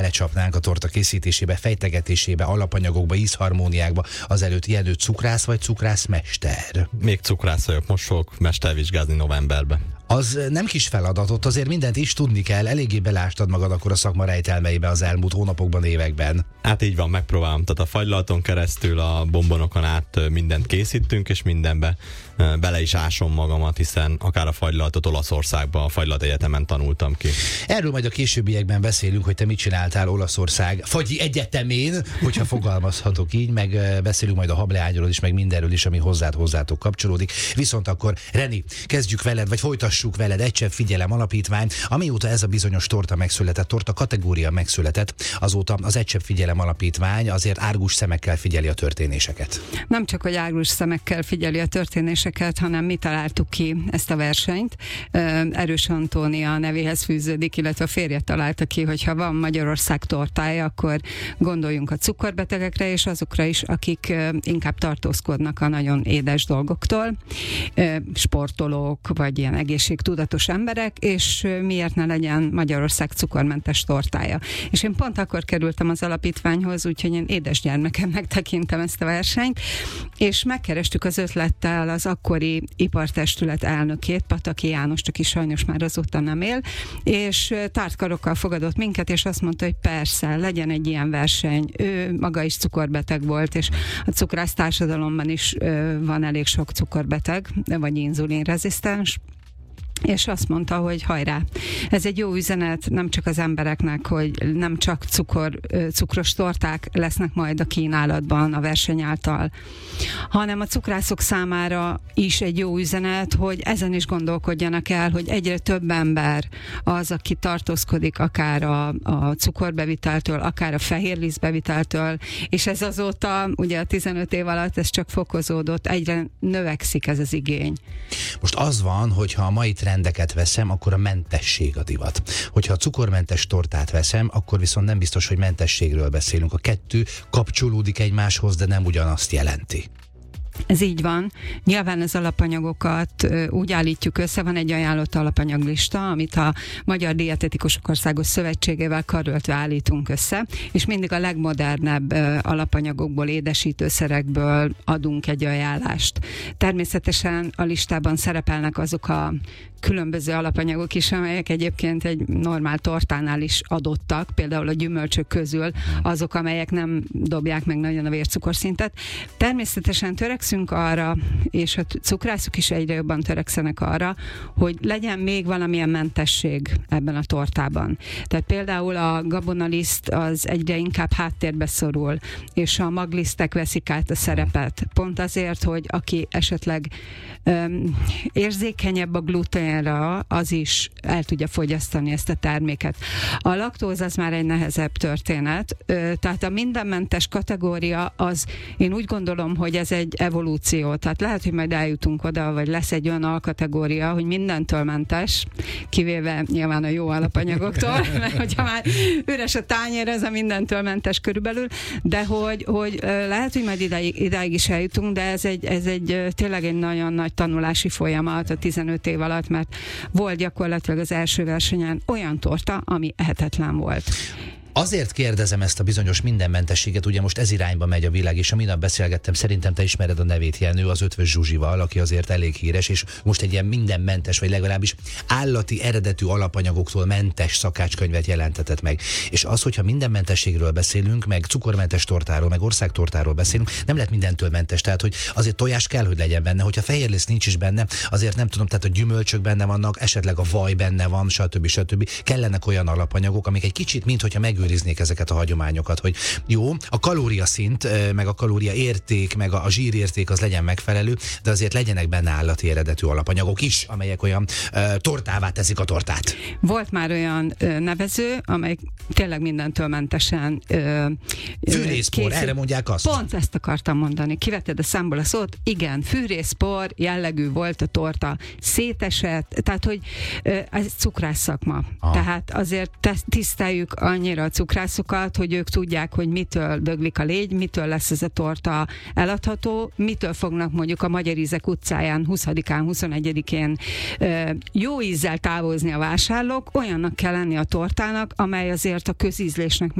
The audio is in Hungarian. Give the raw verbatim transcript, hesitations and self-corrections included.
lecsapnánk a torta készítésébe, fejtegetésébe, alapanyagokba, ízharmóniákba, azelőtt Jenő cukrász vagy cukrászmester? Még cukrász vagyok, most fogok mestervizsgázni novemberben. Az nem kis feladatot, azért mindent is tudni kell, eléggé belástad magad akkor a szakma rejtelmeibe az elmúlt hónapokban, években. Hát így van, megpróbálom. Tehát a fagylalaton keresztül, a bombonokon át mindent készítünk, és mindenbe bele is ásom magamat, hiszen akár a fagylalatot Olaszországban, a Fagylalat Egyetemen tanultam ki. Erről majd a későbbiekben beszélünk, hogy te mit csináltál Olaszország Fagyi Egyetemén, hogyha fogalmazhatok így, meg beszélünk majd a hableányról is, meg mindenről is, ami hozzád hozzátok kapcsolódik. Viszont akkor, Reni, kezdjük veled, vagy folytassuk veled. Egy Csepp Figyelem Alapítvány, amióta ez a bizonyos torta megszületett, torta kategória megszületett, azóta az Egy Csepp Figyelem Alapítvány azért árgus szemekkel figyeli a történéseket. Nem csak, hogy árgus szemekkel figyeli a történéseket, hanem mi találtuk ki ezt a versenyt. Erős Antónia nevéhez fűződik, illetve a férje találta ki, hogy ha van Magyarország tortája, akkor gondoljunk a cukorbetegekre, és azokra is, akik inkább tartózkodnak a nagyon édes dolgoktól, sportolók, vagy ilyen egészségtudatos emberek, és miért ne legyen Magyarország cukormentes tortája. És én pont akkor kerültem az alapítványhoz, úgyhogy én édesgyermekemnek tekintem ezt a versenyt, és megkerestük az ötlettel az akkori ipartestület elnökét, Pataki Jánost, aki sajnos már azóta nem él, és tárt karokkal fogadott minket, és azt mondta, hogy persze, legyen egy ilyen verseny. Ő maga is cukorbeteg volt, és a cukrász társadalomban is van elég sok cukorbeteg, vagy inzulinrezisztens, és azt mondta, hogy hajrá, ez egy jó üzenet nem csak az embereknek, hogy nem csak cukor, cukros torták lesznek majd a kínálatban a verseny által, hanem a cukrászok számára is egy jó üzenet, hogy ezen is gondolkodjanak el, hogy egyre több ember az, aki tartózkodik akár a, a cukorbeviteltől, akár a fehérlisztbeviteltől, és ez azóta, ugye a tizenöt év alatt ez csak fokozódott, egyre növekszik ez az igény. Most az van, hogyha a mai trendeket veszem, akkor a mentesség a divat. Hogyha a cukormentes tortát veszem, akkor viszont nem biztos, hogy mentességről beszélünk. A kettő kapcsolódik egymáshoz, de nem ugyanazt jelenti. Ez így van. Nyilván az alapanyagokat úgy állítjuk össze, van egy ajánlott alapanyaglista, amit a Magyar Dietetikusok Országos Szövetségével karöltve állítunk össze, és mindig a legmodernebb alapanyagokból, édesítőszerekből adunk egy ajánlást. Természetesen a listában szerepelnek azok a különböző alapanyagok is, amelyek egyébként egy normál tortánál is adottak, például a gyümölcsök közül azok, amelyek nem dobják meg nagyon a vércukorszintet. Természetesen törekszünk arra, és a cukrászok is egyre jobban törekszenek arra, hogy legyen még valamilyen mentesség ebben a tortában. Tehát például a gabonaliszt az egyre inkább háttérbe szorul, és a maglisztek veszik át a szerepet. Pont azért, hogy aki esetleg öm, érzékenyebb a gluténra, az is el tudja fogyasztani ezt a terméket. A laktóz az már egy nehezebb történet, ö, tehát a mindenmentes kategória az, én úgy gondolom, hogy ez egy evolúció, tehát lehet, hogy majd eljutunk oda, vagy lesz egy olyan alkategória, hogy mindentől mentes, kivéve nyilván a jó alapanyagoktól, mert hogyha már üres a tányér, ez a mindentől mentes körülbelül, de hogy, hogy lehet, hogy majd idáig, idáig is eljutunk, de ez egy, ez egy tényleg egy nagyon nagy tanulási folyamat a tizenöt év alatt, mert volt gyakorlatilag az első versenyen olyan torta, ami ehetetlen volt. Azért kérdezem ezt a bizonyos mindenmentességet, ugye most ez irányba megy a világ, és a minap beszélgettem, szerintem te ismered a nevét, Jenő, az Ötvös Zsuzsival, aki azért elég híres, és most egy ilyen mindenmentes, vagy legalábbis állati eredetű alapanyagoktól mentes szakácskönyvet jelentetett meg. És az, hogyha mindenmentességről beszélünk, meg cukormentes tortáról, meg országtortáról beszélünk, nem lehet mindentől mentes, tehát hogy azért tojás kell, hogy legyen benne, hogyha fehérlisz nincs is benne, azért nem tudom, tehát a gyümölcsök benne vannak, esetleg a vaj benne van, stb. stb. Kellenek olyan alapanyagok, amik egy kicsit, minthogyha meg őriznék ezeket a hagyományokat, hogy jó, a kalóriaszint, meg a kalóriaérték, meg a zsírérték az legyen megfelelő, de azért legyenek benne állati eredetű alapanyagok is, amelyek olyan uh, tortává teszik a tortát. Volt már olyan uh, nevező, amely tényleg mindentől mentesen uh, fűrészpor, készül. Erre mondják azt. Pont ezt akartam mondani. Kivetted a számból a szót, igen, fűrészpor jellegű volt a torta, szétesett, tehát hogy uh, ez cukrász szakma. Aha. Tehát azért tiszteljük annyira a cukrászokat, hogy ők tudják, hogy mitől döglik a légy, mitől lesz ez a torta eladható, mitől fognak mondjuk a Magyar Ízek utcáján huszadikán, huszonegyedikén jó ízzel távozni a vásárlók, olyannak kell lenni a tortának, amely azért a közízlésnek